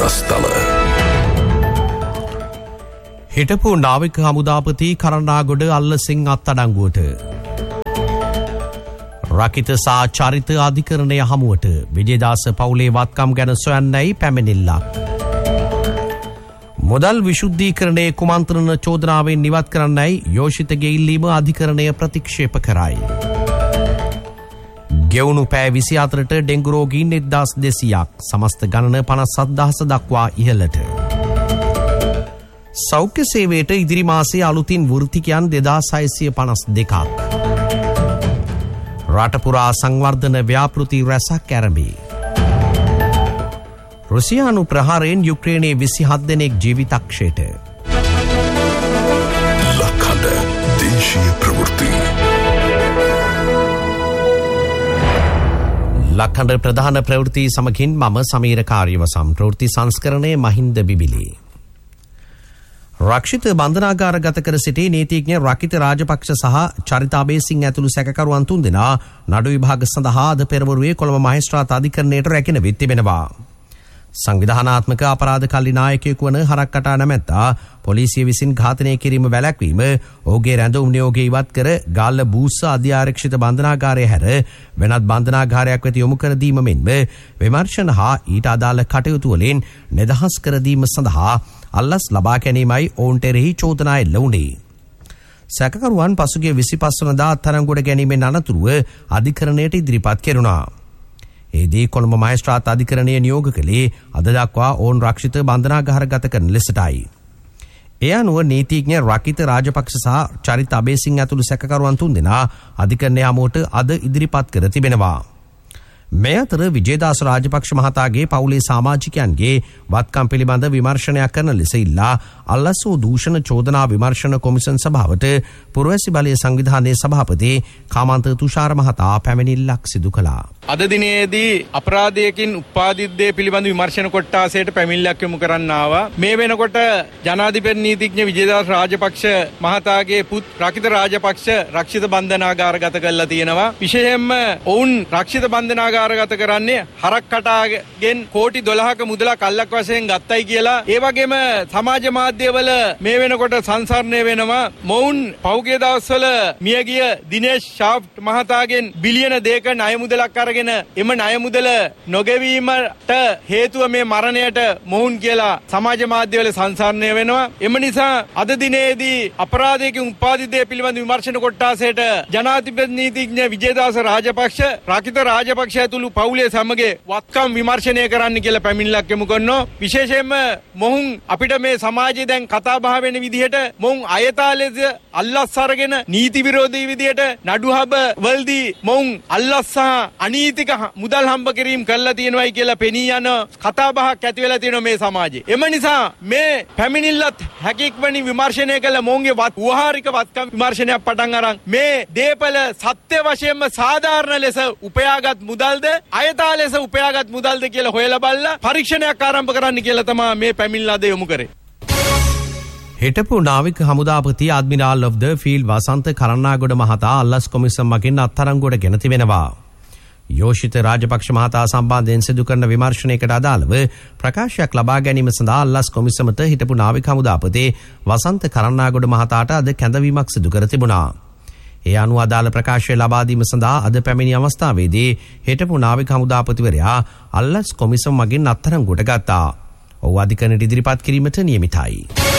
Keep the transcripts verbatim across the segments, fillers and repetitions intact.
රසතල. හිටපු නාවික හමුදාපති කරණාගොඩ අල්ලසිංහ අත්අඩංගුවට. රකිත සහ චරිත අධිකරණය හමුවට විජේදාස පවුලේ වත්කම් ගැන සොයන්නයි පැමිණිල්ලක්. මුදල් විශුද්ධීකරණයේ කුමන්ත්‍රණ චෝදනාවෙන් ඉවත් කරන්නයි යෝෂිතගේ ඉල්ලීම අධිකරණය ප්‍රතික්ෂේප කරයි. ගෙවුණු පෑ විසි හතරට ඩෙංගු රෝගීන් එක්දාස් දෙසීයක් සමස්ත ගණන පනස් හත්දාස් දක්වා ඉහළට. සෞඛ්‍ය සේවයට ඉදිරි මාසයේ අලුතින් වෘත්තිකයන් දෙදාස් හයසිය පනස් දෙකක්. රටපුරා සංවර්ධන ව්‍යාපෘති රැසක් ඇරඹී. රුසියානු ප්‍රහාරයෙන් යුක්‍රේනයේ විසිහත් දෙනෙක් ජීවිතක්ෂයට. ලක්හඬ දේශීය ප්‍රවෘත්ති. ලක්හඬ ප්‍රධාන ප්‍රවෘත්ති සමගින් මම සමීර කාර්යවසම්. ප්‍රවෘත්ති සංස්කරණය මහින්ද බිබිලි. රක්ෂිත බන්ධනාගාර ගත කර සිටි නීතිඥ රකිත රාජපක්ෂ සහ චරිත අබේසිංහ ඇතුළු සැකකරුවන් තුන්දෙනා නඩු විභාග සඳහා අද පෙරවරුවේ කොළඹ මහේස්ත්‍රාත් අධිකරණයට රැගෙන විත් තිබෙනවා. සංවිධානාත්මක අපරාධ කල්ලි නායකයෙකු වන හරක්කටා නැමැත්තා පොලිසිය විසින් ඝාතනය කිරීම වැළැක්වීම, ඔහුගේ රැඳවුම් නියෝගය ඉවත් කර ගාල්ල බූස්ස අධ්‍යාරක්ෂිත බන්ධනාගාරය හැර වෙනත් බන්ධනාගාරයක් වෙත යොමු කර දීම මෙන්ම විමර්ශන හා ඊට අදාළ කටයුතු වලින් නිදහස් කර දීම සඳහා අල්ලස් ලබා ගැනීමයි ඔවුන්ට එරෙහි චෝදනා එල්ල වුණේ. සැකකරුවන් පසුගිය විසිපස් වනදා අත්අඩංගුවට ගැනීමෙන් අනතුරුව අධිකරණයට ඉදිරිපත් කෙරුණා. එදී කොළඹ මහේස්ත්‍රාත් අධිකරණය නියෝග කළේ අද දක්වා ඔවුන් රක්ෂිත බන්ධනාගාරගත කරන ලෙසටයි. ඒ අනුව නීතිඥ රකිත රාජපක්ෂ සහ චරිත අබේසිංහ ඇතුළු සැකකරුවන් තුන්දෙනා අධිකරණය හමුවට අද ඉදිරිපත් කර තිබෙනවා. මේ අතර විජේදාස රාජපක්ෂ මහතාගේ පවුලේ සමාජිකයන්ගේ වත්කම් පිළිබඳ විමර්ශනයක් කරන ලෙස ඉල්ලා අල්ලස් වූ දූෂණ චෝදනා විමර්ශන කොමිෂන් සභාවට පුරවැසි බලයේ සංවිධානයේ සභාපති කාමන්ත තුෂාර මහතා පැමිණිල්ලක් සිදු කළා. අද දිනේදී අපරාධයකින් උපාදිද්දේ පිළිබඳ විමර්ශන කොට්ටාසයට පැමිණිල්ලක් යොමු කරන්න ආවා. මේ වෙනකොට ජනාධිපති නීතිඥ විජේදාස රාජපක්ෂ මහතාගේ පුත් රකිත රාජපක්ෂ රක්ෂිත බන්ධනාගාරගත කරලා තියෙනවා. විශේෂයෙන්ම ඔවුන් රක්ෂිත බන්ධනාගාර ගත කරන්නේ හරක් කටාගෙන් කෝටි දොළහක මුදලක් අල්ලක් වශයෙන් ගත්තයි කියලා. ඒ වගේම සමාජ මාධ්‍යවල මේ වෙනකොට සංසරණය වෙනවා. මොවුන් පෞගේ දවස්වල මියගිය දිනේෂ් ෂාෆ්ට් මහතාගෙන් බිලියන දෙක ණය මුදලක් අරගෙන එම ණය මුදල නොගෙවීමට හේතුව මේ මරණයට මොවුන් කියලා සමාජ මාධ්‍යවල සංසරණය වෙනවා. එම නිසා අද දිනේදී අපරාධයකින් උපාදිතය පිළිබඳ විමර්ශන කොට්ටාසයට ජනාධිපති නීතිඥ විජේදාස රාජපක්ෂ රකිත රාජපක්ෂ තුළු පවුලේ සමග වත්කම් විමර්ශනය කරන්න කියලා පැමිණිල්ලක් යොමු කරනවා. විශේෂයෙන්ම මොහුන් අපිට මේ සමාජයේ දැන් කතා බහ වෙන විදිහට මොහුන් අයථා ලෙස අල්ලස් අරගෙන නීති විරෝධී විදිහට නඩුහබ වලදී මොහුන් අල්ලස් සහ අනීතික මුදල් හම්බ කිරීම කරලා තියෙනවායි කියලා පෙනී යන කතා බහක් ඇති වෙලා තියෙනවා මේ සමාජයේ. එම නිසා මේ පැමිණිල්ලත් හැකියක්වනි විමර්ශනය කළ මොහුන්ගේ ව්‍යවහාරික වත්කම් විමර්ශනයක් පටන් අරන් මේ දේපල සත්‍ය වශයෙන්ම සාධාරණ ලෙස උපයාගත් මුදල්ද අයථා ලෙස උපයාගත් මුදල්ද කියලා හොයලා බලලා පරීක්ෂණයක් ආරම්භ කරන්න කියලා තමයි මේ පැමිණිල්ල අද යොමු කරේ. හිටපු නාවික හමුදාපති අඩ්මිරාල් ඔෆ් ද ෆීල්ඩ් වසන්ත කරණාගොඩ මහතා අල්ලස් කොමිසම් මගින් අත්අඩංගුවට ගෙන තිබෙනවා. යෝෂිත රාජපක්ෂ මහතා සම්බන්ධයෙන් සිදු කරන විමර්ශනයකට අදාළව ප්‍රකාශයක් ලබා ගැනීම සඳහා අල්ලස් කොමිසමට හිටපු නාවික හමුදාපති වසන්ත කරණාගොඩ මහතාට අද කැඳවීමක් සිදු කර තිබුණා. ඒ අනුව අදාළ ප්‍රකාශය ලබා දීම සඳහා අද පැමිණි අවස්ථාවේදී හිටපු නාවික හමුදාපතිවරයා අල්ලස් කොමිසම මගින් අත්අඩංගුවට ගත්තා. ඔහු අධිකරණයට ඉදිරිපත් කිරීමට නියමිතයි.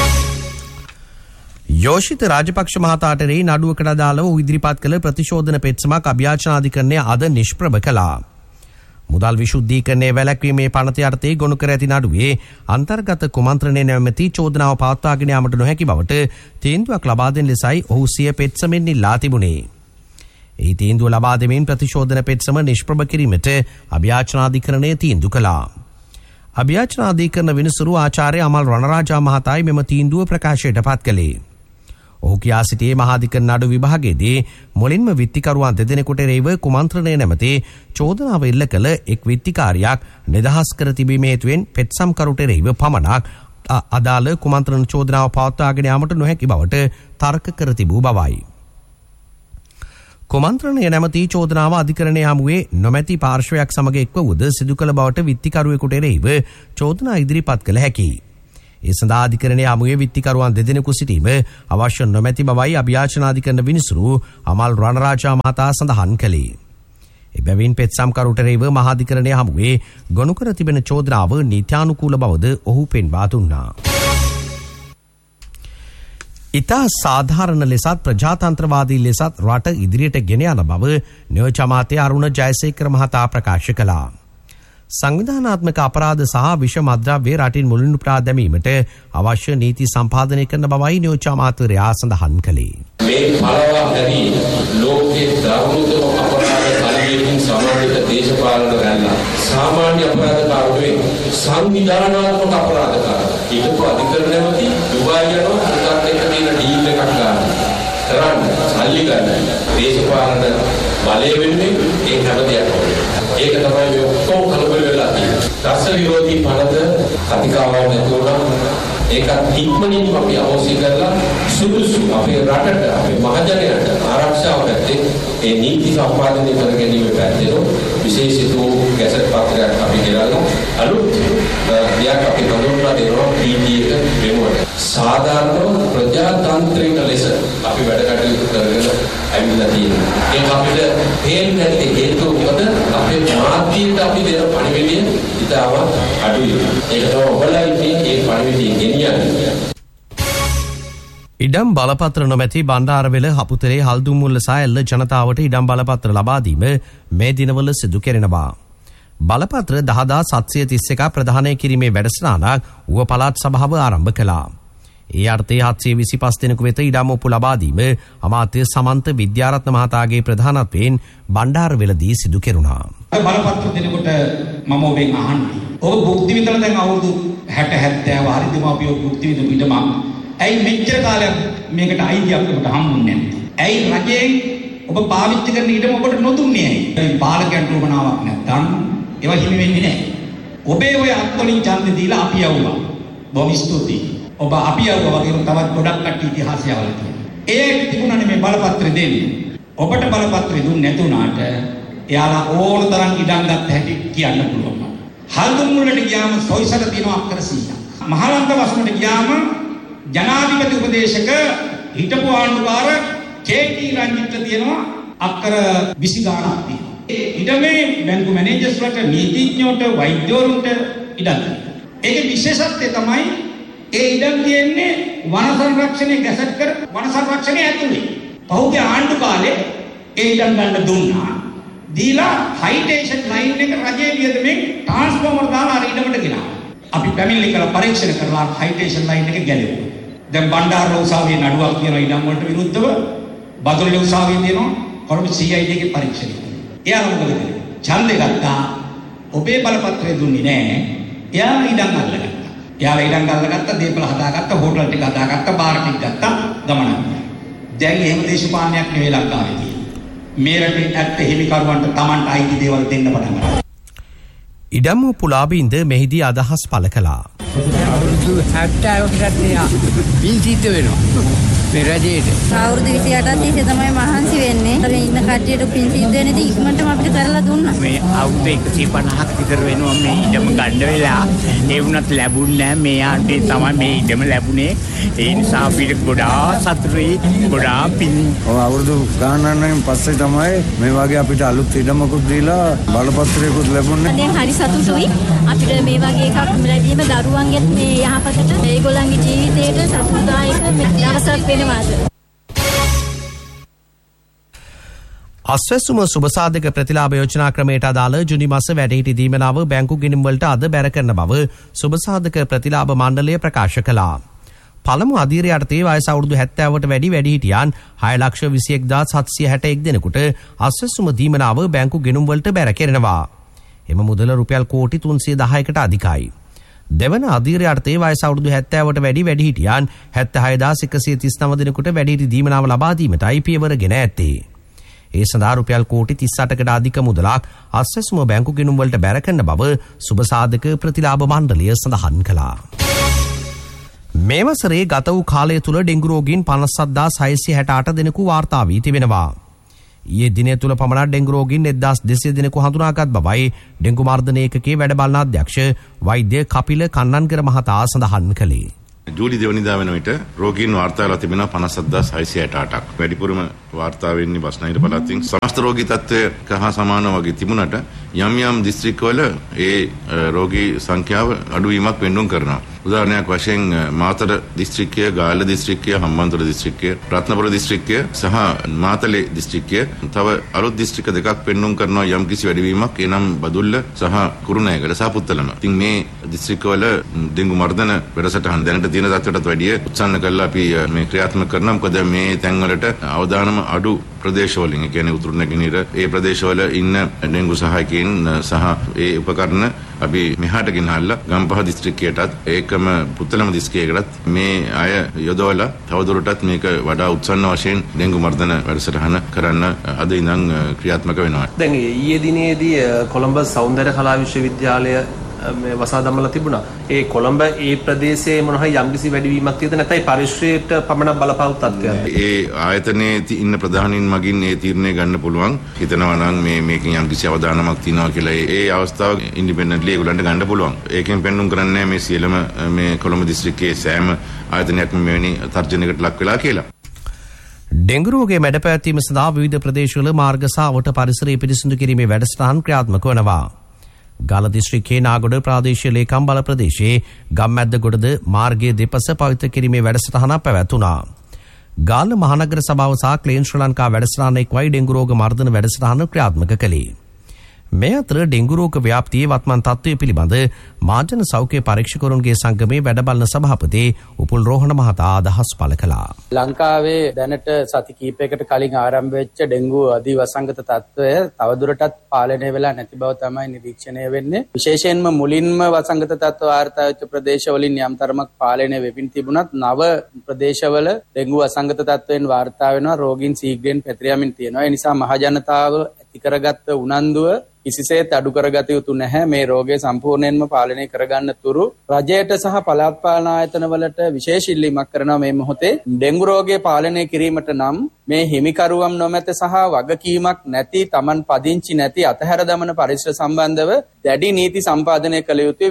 යෝෂිත රාජපක්ෂ මහතාට එරෙහි නඩුවකට අදාළව ඔහු ඉදිරිපත් කළ ප්‍රතිශෝධන පෙත්සමක් අභියාචනාධිකරණය අද නිෂ්ප්‍රභ කළා. මුදල් විශුද්ධීකරණයේ වැළැක්වීමේ පනත යටතේ ගොනු කර ඇති නඩුවේ අන්තර්ගත කුමන්ත්‍රණය නැමැති චෝදනාව පවත්වාගෙන යාමට නොහැකි බවට තීන්දුවක් ලබා දෙන ලෙසයි ඔහු සිය පෙත්සමෙන් ඉල්ලා තිබුණේ. ඒ තීන්දුව ලබා දෙමින් ප්‍රතිශෝධන පෙත්සම නිෂ්ප්‍රභ කිරීමට අභියාචනාධිකරණය තීන්දුව කළා. අභියාචනාධිකරණ විනිසුරු ආචාර්ය අමල් රණරාජා මහතායි මෙම තීන්දුව ප්‍රකාශයට පත් කළේ. ඔහු කියා සිටියේ මහාධිකරණ නඩු විභාගයේදී මුලින්ම විත්තිකරුවන් දෙදෙනෙකුට එරෙහිව කුමන්ත්‍රණය නැමැති චෝදනාව එල්ල කළ එක් විත්තිකාරියක් නිදහස් කර තිබීම හේතුවෙන් පෙත්සම්කරුට එරෙහිව පමණක් අදාළ කුමන්ත්‍රණ චෝදනාව පවත්වාගෙන යාමට නොහැකි බවට තර්ක කර තිබූ බවයි. කුමන්ත්‍රණය නැමැති චෝදනාව අධිකරණය හමුවේ නොමැති පාර්ශ්වයක් සමග එක්ව උද සිදු කළ බවට විත්තිකරුවෙකුට එරෙහිව චෝදනා ඉදිරිපත් කළ හැකියි. ඒ සඳහා අධිකරණය හමුවේ විත්තිකරුවන් දෙදෙනෙකු සිටීම අවශ්‍ය නොමැති බවයි අභියාචනාධිකරණ විනිසුරු අමල් රණරාජා මහතා සඳහන් කළේ. එබැවින් පෙත්සම්කරුට එරෙහිව මහාධිකරණය හමුවේ ගොනු කර තිබෙන චෝදනාව නීත්‍යානුකූල බවද ඔහු පෙන්වා දුන්නා. ඉතා සාධාරණ ලෙසත් ප්‍රජාතන්ත්‍රවාදී ලෙසත් රට ඉදිරියට ගෙන යන බව නියෝජ්‍ය අමාත්‍ය අරුණ ජයසේකර මහතා ප්‍රකාශ කළා. සංවිධානාත්මක අපරාධ සහ විෂ මද්‍රව්‍ය රටින් මුලින්ම පුරා දැමීමට අවශ්‍ය නීති සම්පාදනය කරන බවයි නියෝජ්‍ය අමාත්‍යවරයා සඳහන් කළේ. මේ පළවා හැරි ලෝකයේ ධර්මෘතම අපරාධ කල්පිතින් සමාජික දේශපාලන රැල්ල සාමාන්‍ය අපරාධකාරයෙ සංවිධානාත්මක අපරාධකාරයෙ ඊටප අධිකරණයේදී දුබායි යනවා පුතත් එක්ක තියෙන ඩීල් එකක් ගන්න කරන්න සල්ලි ගන්න දේශපාලන බලය වෙන්නේ ඒ හැම දෙයක්ම ඒක තමයි මේ ඔක්කොම කලබල වෙලා තියෙන්නේ. රස විරෝධී පනත අධිකාරව නැතුණා ඒකත් ඉක්මනින්ම අපි අවශ්‍ය කරලා සුදුසු අපේ රටට අපේ මහජනයාට ආරක්ෂාව පැත්තේ ඒ නීති සම්පාදනය කර ගැනීම පැත්තේ විශේෂිත ගැසට් පත්‍රයක් අපි ගෙනල්ලා අලුත් දෙයක් අපි හඳුන්වලා දෙනවා පීටී එක වෙනුවට. සාධාරණ ප්‍රජාතන්ත්‍රික ලෙස අපි වැඩ කටයුතු කරගෙන ඇවිල්ලා තියෙනවා. ඒක අපිට හේතු නැති හේතුව මොකද අපේ මාධ්‍යයට අපි දෙන පණිවිඩය ඉතාම අඩුයි. ඒක තමයි ඔබලා ඉන්නේ ඒ පණිවිඩය ගෙනියන්නේ. ඉඩම් බලපත්‍ර නොමැති බණ්ඩාරවෙල හපුතරේ හල්දුම්මුල්ල සහ එල්ල ජනතාවට ඉඩම් බලපත්‍ර ලබා දීම මේ දිනවල සිදු කෙරෙනවා. බලපත්‍ර දහදාස් සත්සිය තිස් එක ප්‍රදානය කිරීමේ වැඩසටහනක් ඌව පළාත් සභාව ආරම්භ කළා. ඒ අර්ථයේ හත්සිය විසිපස් දෙනෙකු වෙත ඉඩම් ඔප්පු ලබා දීම අමාත්‍ය සමන්ත විද්‍යාරත්න මහතාගේ ප්‍රධානත්වයෙන් බණ්ඩාරවෙලදී සිදු කෙරුණා. බලපත්‍ර දෙනකොට මම ඔබෙන් අහන්නේ. ඔබ භුක්ති විඳලා දැන් අවුරුදු හැට හැත්තෑව හරි දෙමාපියෝ භුක්ති විඳපු ඉඩම ඇයි මෙච්චර කාලයක් මේකට අයිතියක් ඔබට හම්බුන්නේ නැත්තේ? ඇයි රජයෙන් ඔබ පාවිච්චි කරන ඉඩම ඔබට නොදුන්නේ ඇයි? ඒ පාලකයන්ට උමනාවක් නැත්නම් ඒවා හිමි වෙන්නේ නැහැ. ඔබේ ඔය අත්වලින් ඡන්දෙ දීලා අපි යවුවා. බොහොම ස්තුතියි. ඔබ අපි යවුවා වගේම තවත් ගොඩක් කට්ටිය ඉතිහාසය අවල තියෙනවා. ඒ තිබුණානේ මේ බලපත්‍රය දෙන්නේ. ඔබට බලපත්‍රය දුන්නේ නැතුණාට එයාලා ඕන තරම් ඉඩම් ගන්න හැටි කියන්න පුළුවන්. හල්දුම්මුල්ලට ගියාම සොයිසල තියෙනවා අක්කර සීයක්. මහලන්ත වස්මට ගියාම ජනාධිපති උපදේශක හිටපු ආණ්ඩුකාර කේ.ටී. රංජිත්ට තියෙනවා අක්කර විසි ගාණක් තියෙනවා. ඒ ඉඩමේ බැංකු මැනේජර්ස්ලට නීතිඥයන්ට වෛද්‍යවරුන්ට ඉඩම් තියෙනවා. ඒකේ විශේෂත්වය තමයි ඒ ඉඩම් තියෙන්නේ වන සංරක්ෂණය ගැසට් කර වන සංරක්ෂණය ඇතුලේ. පහුගිය ආණ්ඩු කාලේ ඒ ඉඩම් ගන්න දුන්නා. දීලා හයිටේෂන් ලයින් එක රජයේ වියදමෙන් ට්‍රාන්ස්ෆෝමර් දාලා අර ඉඩමට ගෙනාවා. අපි පැමිණිලි කරලා පරීක්ෂණ කරලා හයිටේෂන් ලයින් එක ගැලෙවුවා. දැන් බණ්ඩාර උසාවියේ නඩුවක් කියන ඉඩම් වලට විරුද්ධව බදුල්ල උසාවියේ තියෙනවා කොළඹ සී ආයි ඩී එකේ පරීක්ෂණය කරනවා. එයා මොකද කරේ? ඡන්දේ ගත්තා. ඔබේ බලපත්‍රය දුන්නේ නැහැ. එයා ඉඩම් අල්ලගත්තා. එයාලා ඉඩම් අල්ලගත්තා, දීපල හදාගත්තා, හෝටල් ටික හදාගත්තා, බාර් ටික ගත්තා, ගමනක්. දැන් එහෙම දේශපාලනයක් නෙවෙයි ලංකාවේ තියෙන්නේ. මේ රටේ ඇත්ත හිමිකරුවන්ට Tamanට අයිති දේවල් දෙන්න පටන් ගන්නවා. ඉඩම් පුලාබින්ද මෙහිදී අදහස් පළ කළා. අවුරුදු හැත්තෑවකටත් මෙයා පින් සිද්ධ වෙනවා මේ රජයේට. අවුරුදු විසි අටක් තිස්සේ තමයි මහන්සි වෙන්නේ. අර ඉන්න කට්ටියට පින් සිද්ධ වෙනදී ඉක්මනටම අපිට කරලා දුන්නා. මේ අවුරුදු එකසිය පනහක් විතර වෙනවා මේ ඉඩම ගන්න වෙලා. ඒ වුණත් ලැබුණ නැහැ. මේ ආණ්ඩුවේ තමයි මේ ඉඩම ලැබුණේ. ඒ නිසා අපිට ගොඩාක් සතුටුයි. ගොඩාක් පින්. ඔව් අවුරුදු ගානක් පස්සේ තමයි මේ වගේ අපිට අලුත් ඉඩමකුත් දීලා බලපත්‍රයකුත් ලැබුණේ. දැන් හරි සතුටුයි. අපිට මේ වගේ එකක් ලැබීම දරුවන්ගෙත් මේ යහපතට ඒගොල්ලන්ගේ ජීවිතේට සතුටුදායක දවසක් වෙනවාද? අස්වැසුම සුබසාධක ප්‍රතිලාභ යෝජනා ක්‍රමයට අදාළ ජුනි මාස වැඩිහිටි දීමනාව බැංකු ගිණුම් වලට අද බැර කරන බව සුබසාධක ප්‍රතිලාභ මණ්ඩලය ප්‍රකාශ කළා. පළමු අධීරය යටතේ වයස අවුරුදු හැත්තෑවට වැඩි වැඩිහිටියන් හය ලක්ෂ විසි එක්දාස් හත්සිය හැට එක් දෙනෙකුට අස්වැසුම දීමනාව බැංකු ගිණුම් වලට බැර කෙරෙනවා. එම මුදල රුපියල් කෝටි තුන්සිය දහයකට අධිකයි. දෙවන අධීරය යටතේ වයස අවුරුදු හැත්තෑවට වැඩි වැඩිහිටියන් හැත්තෑ හයදාස් එකසිය තිස් නව දෙනෙකුට වැඩිහිටි දීමනාව ලබා දීමටයි පියවරගෙන ඇත්තේ. ඒ සඳහා රුපියල් කෝටි තිස් අටකට අධික මුදලක් අස්වැසුම බැංකු ගිණුම් වලට බැර කරන බව සුබසාධක ප්‍රතිලාභ මණ්ඩලය සඳහන් කළා. මේ වසරේ ගත වූ කාලය තුළ ඩෙංගු රෝගීන් පනස් හත්දාස් හයසිය හැට අට දෙනෙකු වාර්තා වී තිබෙනවා. ඊයේ දිනය තුල පමණ ඩෙන්ගු රෝගීන් එක්දාස් දෙසිය දෙනෙකු හඳුනාගත් බවයි ඩෙන්ගු මර්ධන ඒකකයේ වැඩ බලන අධ්‍යක්ෂ වෛද්‍ය කපිල කන්නන්ගර මහතා සඳහන් කළේ. ජූලි දෙවනිදා වෙන විට රෝගීන් වාර්තා වෙලා තිබෙනවා පනස් හත්දාස් හයසිය අටක්. වැඩිපුරම වාර්තා වෙන්නේ බස්නාහිර පළාතින්. සමස්ත රෝගී තත්ත්වයට හා සමානව වගේ තිබුණට යම් යම් දිස්ත්‍රික්කවල ඒ රෝගී සංඛ්‍යාව අඩුවීමක් වෙන්නුම් කරනවා. උදාහරණයක් වශයෙන් මාතර දිස්ත්‍රික්කය, ගාල්ල දිස්ත්‍රික්කය, හම්බන්තොට දිස්ත්‍රික්කය, රත්නපුර දිස්ත්‍රික්කය සහ මාතලේ දිස්ත්‍රික්කය තව අලුත් දිස්ත්‍රික්ක දෙකක් පෙන්නුම් කරනවා යම් කිසි වැඩිවීමක්. එනම් බදුල්ල සහ කුරුණෑගල සහ පුත්තලම. ඉතින් මේ දිස්ත්‍රික්කවල ඩෙන්ගු මර්ධන වැඩසටහන දැනට තියෙන තත්ත්වයටත් වැඩිය උත්සන්න කරලා අපි මේ ක්‍රියාත්මක කරනවා. මොකද මේ තැන්වලට අවදානම අඩු ප්‍රදේශවලින්, ඒ කියන්නේ උතුරු නැගෙනහිර ඒ ප්‍රදේශවල ඉන්න ඩෙන්ගු සහායකයන් සහ ඒ උපකරණ අපි මෙහාට ගෙනහල්ලා ගම්පහ දිස්ත්‍රික්කයටත් ඒකම පුත්තලම දිස්ත්‍රික්කයකටත් මේ අය යොදවලා තවදුරටත් මේක වඩා උත්සන්න වශයෙන් ඩෙන්ගු මර්ධන වැඩසටහන කරන්න අද ඉඳන් ක්‍රියාත්මක වෙනවා. දැන් ඊයේ දිනේදී කොළඹ සෞන්දර්ය කලා විශ්වවිද්‍යාලය මේ වසා දමලා තිබුණා. ඒ කොළඹ ඒ ප්‍රදේශයේ මොන හරි යම්කිසි වැඩිවීමක් තියෙද නැත්නම් පරිශ්‍රයට පමණ බලපාව තත්ත්වයක්. ඒ ආයතනයේ ඉන්න ප්‍රධානීන් මගින් ඒ තීරණය ගන්න පුළුවන්. හිතනවා නම් මේ මේකෙන් යම්කිසි අවදානමක් තියෙනවා කියලා ඒ අවස්ථාව ඉන්ඩිපෙන්ඩන්ට්ලි ඒගොල්ලන්ට ගන්න පුළුවන්. ඒකෙන් පෙන්නුම් කරන්නේ මේ සියලුම මේ කොළඹ දිස්ත්‍රික්කයේ සෑම ආයතනයක්ම මෙවැනි තර්ජනයකට ලක් වෙලා කියලා. ඩෙන්ගු රෝගයේ මැඩ පැවැත්වීම සඳහා විවිධ ප්‍රදේශවල මාර්ග සහ වට පරිසරය පිරිසිදු කිරීමේ වැඩසටහන් ක්‍රියාත්මක වනවා. ගාල්ල දිස්ත්‍රික්කයේ නාගොඩ ප්‍රාදේශීය ලේකම් බල ප්‍රදේශයේ ගම්මැද්දගොඩද මාර්ගයේ දෙපස පවිත්‍ර කිරීමේ වැඩසටහනක් පැවැත්වුණා. ගාල්ල මහනගර සභාව සහ ක්ලීන් ශ්‍රී ලංකා වැඩසටහන එක්වයි ඩෙන්ගු රෝග මර්ධන වැඩසටහන ක්‍රියාත්මක කළේ. මේ අතර ඩෙන්ගු රෝග ව්‍යාප්තියේ වත්මන් තත්ත්වය පිළිබඳ මාජන සෞඛ්‍ය පරීක්ෂකවරුන්ගේ සංගමේ වැඩ බලන සභාපති උපුල් රෝහණ මහතා අදහස් පළ කළා. ලංකාවේ දැනට සති කිහිපයකට කලින් ආරම්භ වෙච්ච ඩෙන්ගු අධි වසංගත තත්ත්වය තවදුරටත් පාලනය වෙලා නැති බව තමයි නිරීක්ෂණය වෙන්නේ. විශේෂයෙන්ම මුලින්ම වසංගත තත්ත්ව වාර්තා වෙච්ච ප්‍රදේශවලින් යම් තරමක් පාලනය වෙමින් තිබුණත් නව ප්‍රදේශවල ඩෙන්ගු වසංගත තත්ත්වයෙන් වාර්තා වෙනවා රෝගීන් ශීඝ්‍රයෙන් පැතිර යමින් තියෙනවා. ඒ නිසා මහ ජනතාව ඇති කරගත්ත උනන්දුව කිසිසේත් අඩු කරගත යුතු නැහැ. මේ රෝගය සම්පූර්ණයෙන්ම පාලනය කරගන්න තුරු රජයට සහ පළාත් පාලන ආයතනවලට විශේෂ ඉල්ලීමක් කරනවා මේ මොහොතේ. ඩෙන්ගු රෝගය පාලනය කිරීමට නම් මේ හිමිකරුවම් නොමැත සහ වගකීමක් නැති, Taman පදිංචි නැති අතහැර දමන පරිසර සම්බන්ධව දැඩි නීති සම්පාදනය කළ යුතුයි.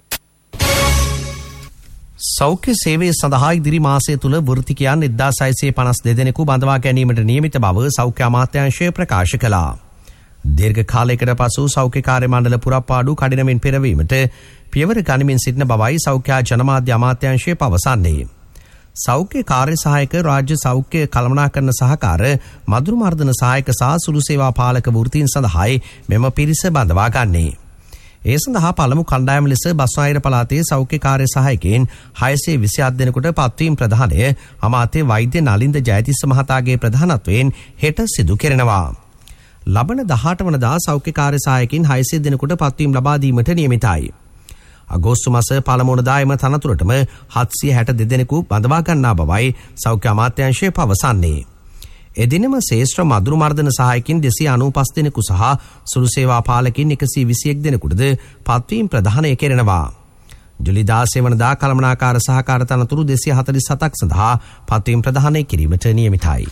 සෞඛ්‍ය සේවය සඳහා ඉදිරි මාසය තුළ වෘත්තිකයන් එක්දාස් හයසිය පනස් දෙක දෙනෙකු බඳවා ගැනීමට නියමිත බව සෞඛ්‍ය අමාත්‍යාංශය ප්‍රකාශ කළා. දීර්ඝ කාලයකට පසු සෞඛ්‍ය කාර්ය මණ්ඩල පුරප්පාඩු කඩිනමින් පෙරවීමට පියවර ගනිමින් සිටින බවයි සෞඛ්‍ය ජනමාධ්‍ය අමාත්‍යාංශය පවසන්නේ. සෞඛ්‍ය කාර්ය සහායක, රාජ්‍ය සෞඛ්‍ය කළමනාකරණ සහකාර, මදුරු මර්ධන සහායක සහ සුළු සේවා පාලක වෘත්තීන් සඳහායි මෙම පිරිස බඳවා ගන්නේ. ඒ සඳහා පළමු කණ්ඩායම ලෙස බස්නාහිර පළාතේ සෞඛ්‍ය කාර්ය සහායකයන් හයසිය විසි අට දෙනෙකුට පත්වීම් ප්‍රදානය අමාත්‍ය වෛද්‍ය නලින්ද ජයතිස්ස මහතාගේ ප්‍රධානත්වයෙන් හෙට සිදු කෙරෙනවා. ලබන දහඅට වනදා සෞඛ්‍ය කාර්ය සහායකින් හයසිය දෙනෙකුට පත්වීම් ලබා දීමට නියමිතයි. අගෝස්තු මාස පළමු වනදා එම තනතුරටම හත්සිය හැට දෙක දෙනෙකු බඳවා ගන්නා බවයි සෞඛ්‍ය අමාත්‍යාංශය පවසන්නේ. එදිනම ශේෂ්ත්‍ර මදුරු මර්ධන සහායකින් දෙසිය අනූපස් දෙනෙකු සහ සුළු සේවා පාලකින් එකසිය විසි එක් දෙනෙකුටද පත්වීම් ප්‍රදානය කෙරෙනවා. ජුලි දාසය වනදා කළමනාකාර සහකාර තනතුරු දෙසිය හතළිස් හතක් සඳහා පත්වීම් ප්‍රදානය කිරීමට නියමිතයි.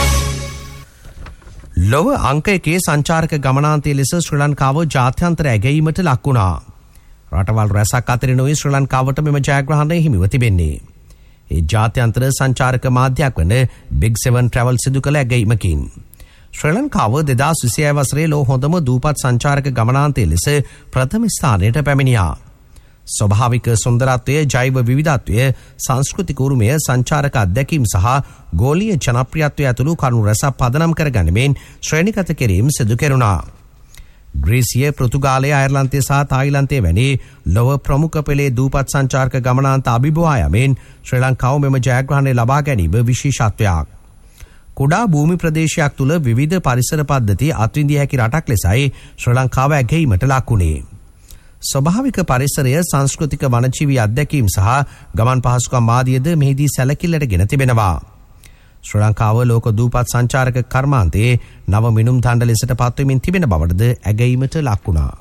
ලොව අංක එකේ සංචාරක ගමනාන්තය ලෙස ශ්‍රී ලංකාව ජාත්‍යන්තර ඇගයීමට ලක් වුණා. රටවල් රැසක් අතරින් නොයි ශ්‍රී ලංකාවට මෙම ජයග්‍රහණය හිමිව තිබෙන්නේ. ඒ ජාත්‍යන්තර සංචාරක මාධ්‍යයක් වන බිග් සෙවන් ට්‍රැවල් සිදු කළ ඇගයීමකින් ශ්‍රී ලංකාව දෙදාස් විසිහය වසරේ ලෝ හොඳම දූපත් සංචාරක ගමනාන්තය ලෙස ප්‍රථම ස්ථානයට පැමිණියා. ස්වභාවික සුන්දරත්වය, ජෛව විවිධත්වය, සංස්කෘතික උරුමය, සංචාරක අත්දැකීම් සහ ගෝලීය ජනප්‍රියත්වය ඇතුළු කරුණු රැසක් පදනම් කර ගනිමින් ශ්‍රේණිගත කිරීම සිදු කෙරුණා. ග්‍රීසිය, පෘතුගාලය, අයර්ලන්තය සහ තායිලන්තය වැනි ලොව ප්‍රමුඛ පෙළේ දූපත් සංචාරක ගමනාන්ත අභිබවා යමින් ශ්‍රී ලංකාව මෙම ජයග්‍රහණය ලබා ගැනීම විශේෂත්වයක්. කුඩා භූමි ප්‍රදේශයක් තුළ විවිධ පරිසර පද්ධති අත්විඳිය හැකි රටක් ලෙසයි ශ්‍රී ලංකාව ඇගයීමට ලක් වුණේ. ස්වභාවික පරිසරය, සංස්කෘතික වනජීවී අත්දැකීම් සහ ගමන් පහසුකම් ආදියද මෙහිදී සැලකිල්ලට ගෙන තිබෙනවා. ශ්‍රී ලංකාව ලෝක දූපත් සංචාරක කර්මාන්තයේ නව මිනුම් දණ්ඩ ලෙසට පත්වමින් තිබෙන බවටද ඇගයීමට ලක් වුණා.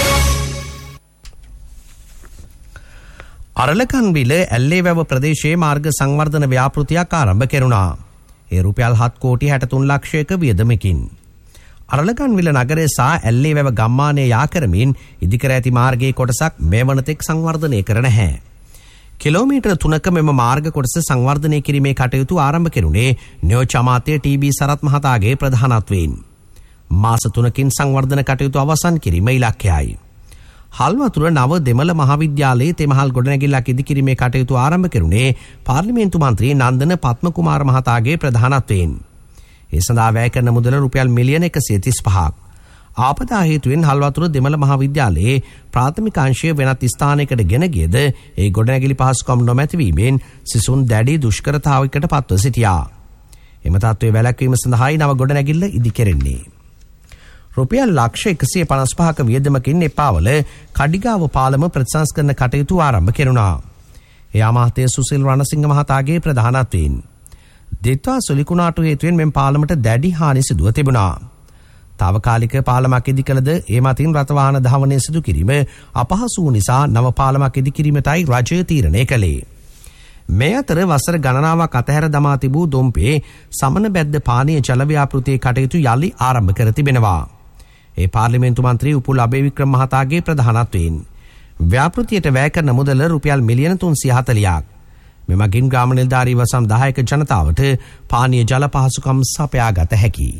අරලකන්විල ඇල්ලේවැව ප්‍රදේශයේ මාර්ග සංවර්ධන ව්‍යාපෘතියක් ආරම්භ කෙරුණා. ඒ රුපියල් හත් කෝටි හැට තුන් ලක්ෂයක වියදමකින්. අරලගන්විල නගරය සහ ඇල්ලේ වැව ගම්මානය යා කරමින් ඉදිකර ඇති මාර්ගයේ කොටසක් මේ වනතෙක් සංවර්ධනය කර නැහැ. කිලෝමීටර් තුනක මෙම මාර්ග කොටස සංවර්ධනය කිරීමේ කටයුතු ආරම්භ කෙරුණේ නියෝජ්‍ය අමාත්‍ය ටී.බී. සරත් මහතාගේ ප්‍රධානත්වයෙන්. මාස තුනකින් සංවර්ධන කටයුතු අවසන් කිරීම ඉලක්කයයි. හල්වතුර නව දෙමළ මහාවිද්‍යාලයේ තෙමහල් ගොඩනැගිල්ලක් ඉදිකිරීමේ කටයුතු ආරම්භ කෙරුණේ පාර්ලිමේන්තු මන්ත්‍රී නන්දන පත්මකුමාර මහතාගේ ප්‍රධානත්වයෙන්. ඒ සඳහා වැය කරන මුදල රුපියල් මිලියන එකසිය තිස් පහක්. ආපදා හේතුවෙන් හල්වතුර දෙමළ මහාවිද්‍යාලයේ ප්‍රාථමික අංශය වෙනත් ස්ථානයකට ගෙන ගියද ඒ ගොඩනැගිලි පහසුකම් නොමැතිවීමෙන් සිසුන් දැඩි දුෂ්කරතාවයකට පත්ව සිටියා. එම තත්ත්වය වැළැක්වීම සඳහායි නව ගොඩනැගිල්ල ඉදිකෙරෙන්නේ. රුපියල් ලක්ෂ එකසිය පනස් පහක වියදමකින් එපාවල කඩිගාව පාලම ප්‍රතිසංස්කරණ කටයුතු ආරම්භ කෙරුණා. ඒ අමාත්‍ය සුසිල් රණසිංහ මහතාගේ ප්‍රධානත්වයෙන්. දෙත්වා සොලිකුණාටු හේතුවෙන් මෙම පාලමට දැඩි හානි සිදුව තිබුණා. තාවකාලික පාලමක් ඉදි කළද ඒ මතින් රථවාහන ධාවනය සිදු කිරීම අපහසු වූ නිසා නව පාලමක් ඉදි කිරීමටයි රජය තීරණය කළේ. මේ අතර වසර ගණනාවක් අතහැර දමා තිබූ දොම්පේ සමන බැද්ද පානීය ජල ව්‍යාපෘතියේ කටයුතු යලි ආරම්භ කර තිබෙනවා. ඒ පාර්ලිමේන්තු මන්ත්‍රී උපුල් අබේවික්‍රම මහතාගේ ප්‍රධානත්වයෙන්. ව්‍යාපෘතියට වැය කරන මුදල රුපියල් මිලියන තුන්සිය හතලිහක්. මෙමගින් ග්‍රාම නිලධාරී වසම් දහයක ජනතාවට පානීය ජල පහසුකම් සපයා ගත හැකියි.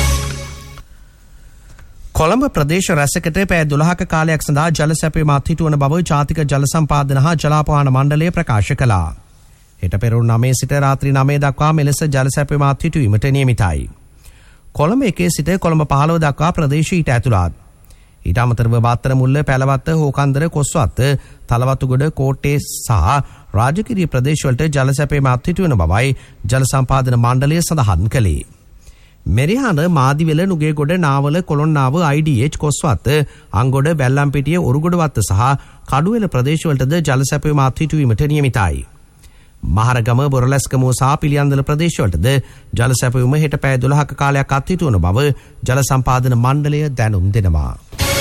කොළඹ ප්‍රදේශ රැසකට පැය දොළහක කාලයක් සඳහා ජල සැපයීම අත්හිටුවන බව ජාතික ජල සම්පාදන හා ජලාපවාහන මණ්ඩලය ප්‍රකාශ කළා. හෙට පෙරවරු නවය සිට රාත්‍රී නවය දක්වා මෙලෙස ජල සැපයීම අත්හිටුවීමට නියමිතයි. කොළඹ එකේ සිට කොළඹ පහළොව දක්වා ප්‍රදේශ ඊට ඇතුළත්. ඊට අමතරව බත්තර මුල්ල, පැලවත්ත, හෝකන්දර, කොස්වත්ත, තලවතුගොඩ, කෝට්ටේ සහ රාජකිරිය ප්‍රදේශවලට ජල සැපයීම අත්හිටුවන බවයි ජල සම්පාදන මණ්ඩලය සඳහන් කළේ. මෙරිහාන, මාදිවෙල, නුගේගොඩ, නාවල, කොළොන්නාව, ආයි ඩී එච්, කොස්වත්ත, අංගොඩ, වැල්ලම්පිටිය, ඔරුගොඩවත්ත සහ කඩුවෙල ප්‍රදේශවලටද ජල සැපයීම අත්හිටුවීමට නියමිතයි. මහරගම, බොරලැස්කමුව සහ පිළියන්දල ප්‍රදේශවලටද ජල සැපයීම හෙට පැය දොළහක කාලයක් අත්හිටුවන බව ජල සම්පාදන මණ්ඩලය දැනුම් දෙනවා.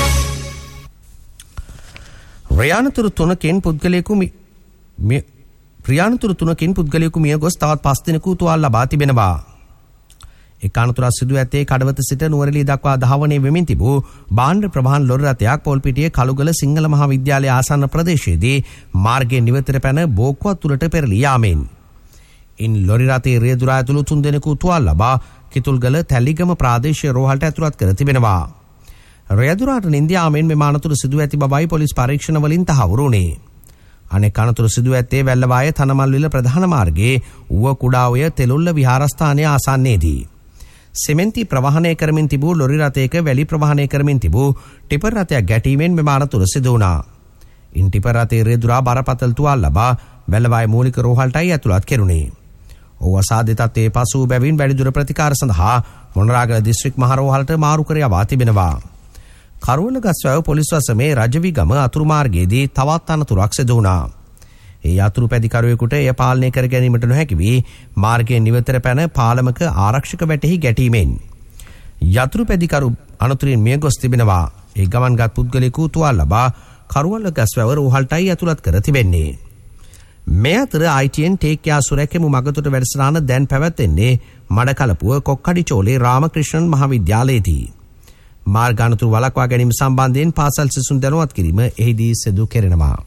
රියානතුරු තුනකින් පුද්ගලයෙකු රියානතුරු තුනකින් පුද්ගලයෙකු මිය ගොස් තවත් පස් දිනකු තුවාල ලබා තිබෙනවා. එක් අනතුරක් සිදු ඇත්තේ කඩවත සිට නුවරඑළිය දක්වා ධාවනය වෙමින් තිබූ භාණ්ඩ ප්‍රවාහන ලොරි රථයක් පොල්පිටියේ කළුගල සිංහල මහාවිද්‍යාලය ආසන්න ප්‍රදේශයේදී මාර්ගයේ නිවතට පැන බෝක්කුවක් තුළට පෙරළී යාමෙන්. ඉන් ලොරි රථයේ රියදුරා ඇතුළු තුන් දෙනෙකු තුවාල ලබා කිතුල්ගල තැලිගම ප්‍රාදේශීය රෝහලට ඇතුළත් කර තිබෙනවා. රියදුරාට නින්ද යාමෙන් මෙම අනතුර සිදු ඇති බවයි පොලිස් පරීක්ෂණ වලින් තහවුරු වුණේ. අනෙක් අනතුර සිදු ඇත්තේ වැල්ලවාය තනමල්විල ප්‍රධාන මාර්ගයේ ඌව කුඩාඔය තෙලුල්ල විහාරස්ථානය ආසන්නයේදී. සෙමෙන්ති ප්‍රවාහනය කරමින් තිබූ ලොරි රථයක වැලි ප්‍රවාහනය කරමින් තිබූ ටිපර් රථයක් ගැටීමෙන් මෙම අනතුර සිදු වුණා. ඉන් ටිපර් රථයේ රියදුරා බරපතල තුවාල ලබා වැල්ලවාය මූලික රෝහලටයි ඇතුළත් කෙරුණේ. ඔහු අසාධ්‍ය තත්ත්වයේ පසු බැවින් වැඩිදුර ප්‍රතිකාර සඳහා මොනරාගල දිස්ත්‍රික් මහ රෝහලට මාරු කර යවා තිබෙනවා. කරුවල ගස්වැව පොලිස් වසමේ රජවිගම අතුරු මාර්ගයේදී තවත් අනතුරක් සිදු වුණා. ඒ අතුරු පැදිකරුවෙකුට එය පාලනය කර ගැනීමට නොහැකි වී මාර්ගයේ නිවතට පැන පාලමක ආරක්ෂක වැටෙහි ගැටීමෙන් යතුරු පැදිකරු අනතුරින් මිය ගොස් තිබෙනවා. ඒ ගමන්ගත් පුද්ගලයෙකු තුවාල ලබා කරුවල ගස්වැව රෝහලටයි ඇතුළත් කර තිබෙන්නේ. මේ අතර ආයි ටී එන් ටේක් යා සුරැකෙමු මගතොට වැඩසටහන දැන් පැවැත්වෙන්නේ මඩකලපුව කොක්කඩිචෝලේ රාමක්‍රිෂ්ණන් මහාවිද්‍යාලයේදී. මාර්ග අනතුරු වළක්වා ගැනීම සම්බන්ධයෙන් පාසල් සිසුන් දැනුවත් කිරීම එහිදී සිදු කෙරෙනවා.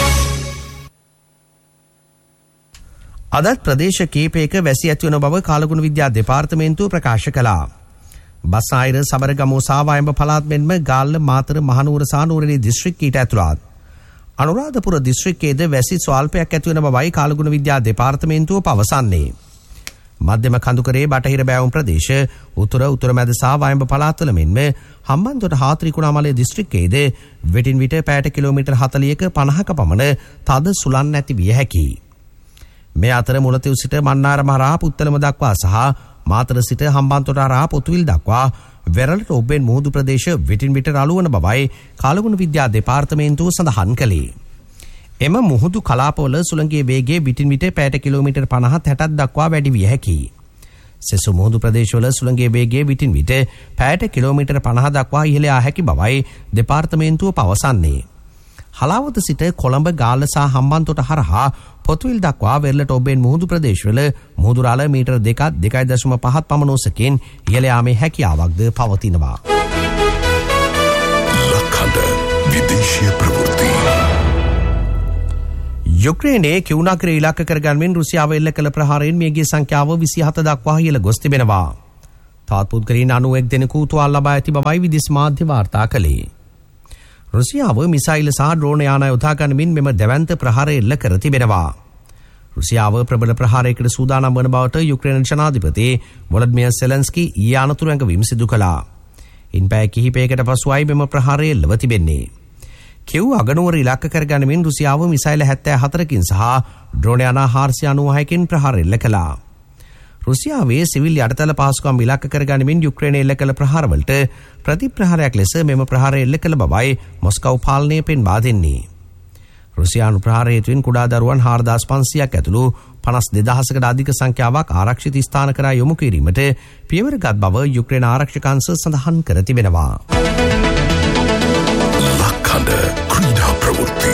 අදත් ප්‍රදේශ කීපයක වැසි ඇතිවන බව කාලගුණ විද්‍යා දෙපාර්තමේන්තුව ප්‍රකාශ කළා. බස්නාහිර, සබරගමුව සහ වයඹ පළාත් මෙන්ම ගාල්ල, මාතර, මහනුවර සහ නුවරඑළිය දිස්ත්‍රික් ඊට ඇතුළත්. අනුරාධපුර දිස්ත්‍රික්කයේද වැසි ස්වල්පයක් ඇතිවන බවයි කාලගුණ විද්‍යා දෙපාර්තමේන්තුව පවසන්නේ. මධ්‍යම කඳුකරේ බටහිර බෑවුම් ප්‍රදේශ, උතුර, උතුරමැද සහ වයඹ පළාත්වල මෙන්ම හම්බන්තොට හා ත්‍රිකුණාමලය දිස්ත්‍රික්කයේද විටින් විට පැයට කිලෝමීටර් හතළිහක පනහක පමණ තද සුළං ඇති විය හැකියි. මේ අතර මුලතිව් සිට මන්නාරම හරහා පුත්තලම දක්වා සහ මාතර සිට හම්බන්තොට හරහා පොතුවිල් දක්වා වෙරළට ඔබෙන් මුහුදු ප්‍රදේශ විටින් විට රළුවන බවයි කාලගුණ විද්‍යා දෙපාර්තමේන්තුව සඳහන් කළේ. එම මුහුදු කලාපවල සුළඟේ වේගය විටින් විට පැයට කිලෝමීටර් පනහ හැටක් දක්වා වැඩි විය හැකියි. සෙසු මුහුදු ප්‍රදේශවල සුළඟේ වේගය විටින් විට පැයට කිලෝමීටර් පනහ දක්වා ඉහළ යා හැකි බවයි දෙපාර්තමේන්තුව පවසන්නේ. හලාවත සිට කොළඹ ගාල්ල සහ හම්බන්තොට හරහා පොතුවිල් දක්වා වෙරළට ඔබෙන් මුහුදු ප්‍රදේශවල මුහුදු රළ මීටර දෙකක් දෙකයි දශම පහක් පමණ උසකින් ඉහළ යාමේ හැකියාවක්ද පවතිනවා. ලක්හඬ විදේශීය ප්‍රවෘත්ති. යුක්‍රේනයේ කිව් නගරය ඉලක්ක කරගන්මින් රුසියාව එල්ල කළ ප්‍රහාරයෙන් මියගිය සංඛ්‍යාව විසිහත දක්වා ඉහළ ගොස් තිබෙනවා. තවත් පුද්ගලයන් අනූඑක් දෙනෙකු තුවාල ලබා ඇති බවයි විදේශ මාධ්‍ය වාර්තා කළේ. රුසියාව මිසයිල් සහ ඩ්‍රෝන යාන යොදා ගනිමින් මෙම දැවැන්ත ප්‍රහාරය එල්ල කර තිබෙනවා. රුසියාව ප්‍රබල ප්‍රහාරයකට සූදානම් වන බවට යුක්‍රේන ජනාධිපති වොලොඩිමිර් සෙලන්ස්කි ඊයේ අනතුරු ඇඟවීම සිදු කළා. ඉන් පැය කිහිපයකට පසුවයි මෙම ප්‍රහාරය එල්ලව තිබෙන්නේ. කිව් අගනුවර ඉලක්ක කරගනිමින් රුසියාව මිසයිල් හැත්තෑ හතරකින් සහ ඩ්‍රෝන යාන හාරසිය අනූහයකින් ප්‍රහාර එල්ල කළා. රුසියාවේ සිවිල් යටතල පහසුකම් ඉලක්ක කරගනිමින් යුක්‍රේනය එල්ල කළ ප්‍රහාරවලට ප්‍රතිප්‍රහාරයක් ලෙස මෙම ප්‍රහාරය එල්ල කළ බවයි මොස්කව් පාලනය පෙන්වා දෙන්නේ. රුසියානු ප්‍රහාරය හේතුවෙන් කුඩා දරුවන් හාරදාස් පන්සියයක් ඇතුළු පනස් දෙදහසකට අධික සංඛ්‍යාවක් ආරක්ෂිත ස්ථාන කරා යොමු කිරීමට පියවරගත් බව යුක්‍රේන ආරක්ෂක අංශ සඳහන් කර තිබෙනවා. ලක්හඬ ක්‍රීඩා ප්‍රවෘත්ති.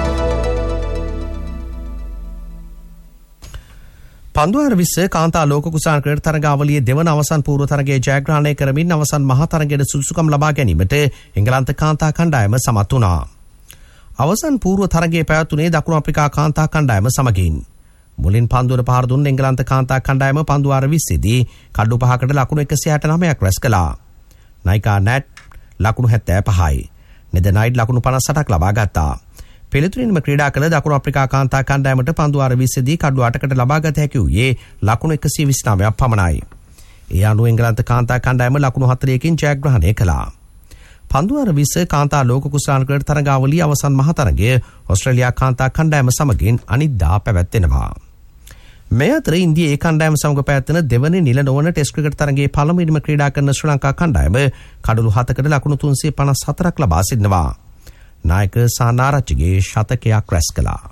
පන්දුවර විස්ස කාන්තා ලෝක කුසාන ක්‍රීඩා තරගාවලියේ දෙවන අවසන් පූර්ව තරගයේ ජයග්‍රහණය කරමින් අවසන් මහා තරගයට සුදුසුකම් ලබා ගැනීමට එංගලන්ත කාන්තා කණ්ඩායම සමත් වුණා. අවසන් පූර්ව තරගයේ පැවැතුනේ දකුණු අප්‍රිකා කාන්තා කණ්ඩායම සමගින්. මුලින් පන්දුවට පහර දුන් එංගලන්ත කාන්තා කණ්ඩායම පන්දුවර විස්සේදී කඩු පහකට ලකුණු එකසිය හැට නවයක් රැස් කළා. නයිකා නැට් ලකුණු හැත්තෑ පහයි. නෙද නයිට් ලකුණු පනස් අටක් ලබා ගත්තා. පෙළතුරින්ම ක්‍රීඩා කළ දකුණු අප්‍රිකා කාන්තා කණ්ඩායමට පන්දුවාර විස්සේදී කඩු අටකට ලබාගත හැකි වූයේ ලකුණු එකසිය විසි නවයක් පමණයි. ඒ අනුව එංගලන්ත කාන්තා කණ්ඩායම ලකුණු හතරකින් ජයග්‍රහණය කළා. පන්දුවාර විස්ස කාන්තා ලෝක කුසලාන ක්‍රීඩා තරගාවලියේ අවසන් මහ තරගය ඕස්ට්‍රේලියා කාන්තා කණ්ඩායම සමගින් අනිද්දා පැවැත්වෙනවා. මේ අතර ඉන්දියා ඒ කණ්ඩායම සමග පැවැත්වෙන දෙවන නිල නොවන ටෙස්ට් ක්‍රිකට් තරගයේ පළමුවෙනිම ක්‍රීඩා කරන ශ්‍රී ලංකා කණ්ඩායම කඩලු හතකට ලකුණු තුන්සිය පනස් හතරක් ලබා සිටිනවා. නායක සානාරච්චිගේ ශතකයක් රැස් කළා.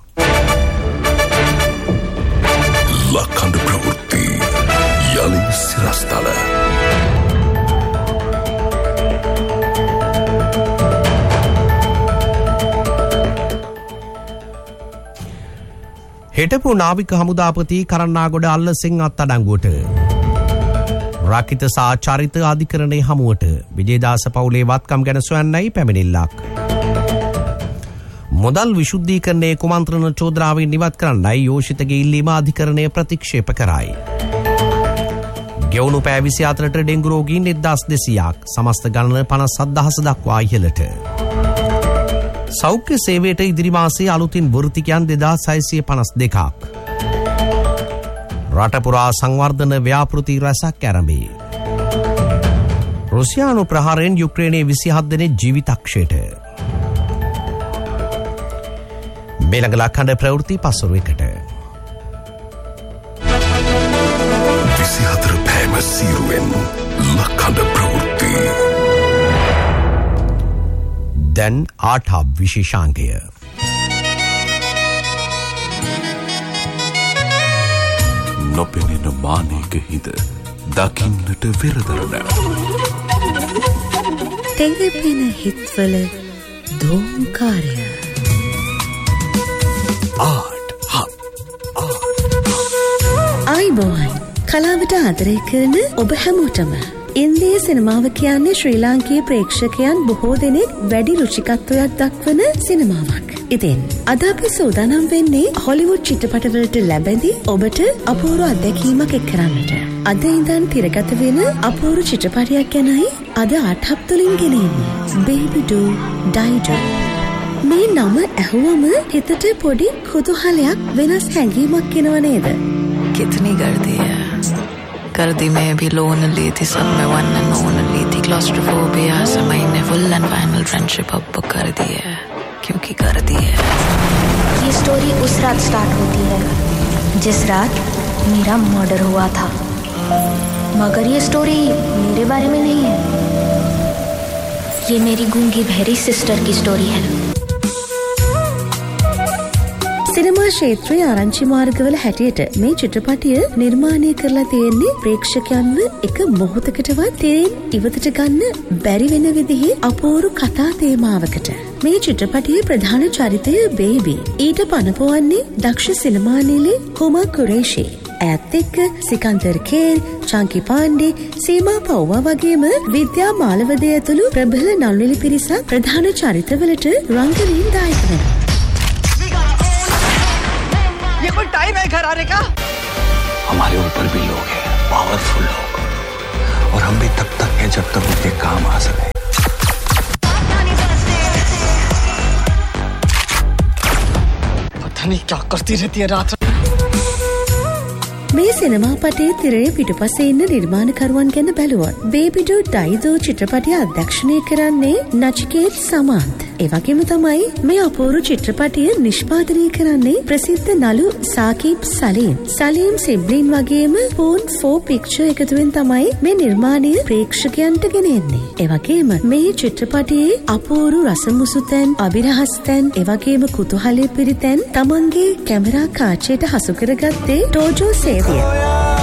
ලක්හඬ ප්‍රවෘත්ති යලි සිරස්තල. හිටපු නාවික හමුදාපති කරන්නාගොඩ අල්ලසිංහ අත්අඩංගුවට. රකිත සහ චරිත අධිකරණයේ හමුවට විජේදාස පවුලේ වත්කම් ගැන සොයන්නයි පැමිණිල්ලක්. මුදල් විශුද්ධීකරණයේ කුමන්ත්‍රණ චෝදනාවෙන් නිවත් කරන්නයි යෝෂිතගේ ඉල්ලීම අධිකරණය ප්‍රතික්ෂේප කරයි. ගෙවුණු පෑ විසි හතරට ඩෙංගු රෝගීන් එක්දාස් දෙසීයක් සමස්ත ගණන පනස් හත්දහස දක්වා ඉහළට. සෞඛ්‍ය සේවයට ඉදිරි මාසයේ අලුතින් වෘත්තිකයන් දෙදාස් හයසිය පනස් දෙකක්. රටපුරා සංවර්ධන ව්‍යාපෘති රැසක් ඇරඹේ. රුසියානු ප්‍රහාරයෙන් යුක්‍රේනයේ විසිහත් දෙනෙක් ජීවිතක්ෂයට. මේළඟ ලක්හඬ ප්‍රවෘත්ති පසුරු එකට. විසිහතර පෑම සීරුවෙන් ලක්හඬ ප්‍රවෘත්ති. දැන් ආටා විශේෂාංගය. නොපෙනෙන මානයක හිද දකින්නට වෙරදරන. තෙඟපෙන හිත්වල දෝංකාරය. ආට් හබ් ආයිබෝවන් කලාවට ආදරය කරන ඔබ හැමෝටම ඉන්දිය සිනමාව කියන්නේ ශ්‍රී ලාංකීය ප්‍රේක්ෂකයන් බොහෝ දෙනෙක් වැඩි රුචිකත්වයක් දක්වන සිනමාවක්. ඉතින් අද අපි සූදානම් වෙන්නේ හොලිවුඩ් චිත්‍රපටවලට ලැබෙඳි ඔබට අපූර්ව අත්දැකීමක් එක් කරන්නට. අද ඉඳන් තිරගත වෙන අපූර්ව චිත්‍රපටයක් ගැනයි අද ආටහබ් තුලින් ගෙනෙන්නේ. Baby Do Die Do. මේ නම ඇහුවම හිතට පොඩි කුතුහලයක් වෙනස් හැඟීමක් එනව නේද? कितनी गर्दी है गर्दी में भी लोनली थी सब में वन एंड ओनली थी क्लॉस्ट्रोफोबिया समय ने फुल एंड फाइनल फ्रेंडशिप अब बुक कर दी है क्योंकि कर दी है. ये स्टोरी उस रात स्टार्ट होती है जिस रात मेरा मर्डर हुआ था, मगर ये स्टोरी मेरे बारे में नहीं है. ये मेरी गूंगी बहरी सिस्टर की स्टोरी है. සිනමා ක්ෂේත්‍රයේ ආරංචි මාර්ගවල හැටියට මේ චිත්‍රපටය නිර්මාණය කරලා තියෙන්නේ ප්‍රේක්ෂකයන්ව එක මොහොතකටවත් තේරෙන් ඉවතට ගන්න බැරි වෙන විදිහේ අපූර්ව කතා තේමාවකට. මේ චිත්‍රපටයේ ප්‍රධාන චරිතය බේබි. ඊට පනපවන්නේ දක්ෂ සිනමා නිලී හුමා කුරේෂි. ඇත් එක්ක සිකන්දර් කේර්, චංකි පාණ්ඩේ, සීමා පව්වා වගේම විද්‍යා මාලවදේ ඇතුළු ප්‍රබල නළුනිලි පිරිසක් ප්‍රධාන චරිතවලට රංගනයෙන් දායක වෙනවා. ये कोई टाइम है घर आने का? हमारे ऊपर भी लोग हैं, पावरफुल लोग, और हम भी तब तक हैं जब तक उनके काम आ सके. पता नहीं क्या करती रहती है रात. මේ සිනමා පටයේ තිරයේ පිටුපසේ ඉන්න නිර්මාණකරුවන් ගැන බැලුවොත් බේබිඩෝ ඩයිදෝ චිත්‍රපටය අධ්‍යක්ෂණය කරන්නේ නචිකේත් සමාන්ත්. ඒ වගේම තමයි මේ අපූර්ව චිත්‍රපටය නිෂ්පාදනය කරන්නේ ප්‍රසිද්ධ නළු සාකීබ් සලීම්. සලීම් සිබ්ලින් වගේම පූන් ෆෝ පික්චර් එකතුවෙන් තමයි මේ නිර්මාණය ප්‍රේක්ෂකයන්ට ගෙන එන්නේ. ඒ වගේම මේ චිත්‍රපටයේ අපූර්ව රසමුසු තැන්, අභිරහස් තැන්, ඒ වගේම කුතුහලයේ පිරි තැන් තමන්ගේ කැමරා කාචයට හසු කරගත්තේ ටෝජෝ සේවිය.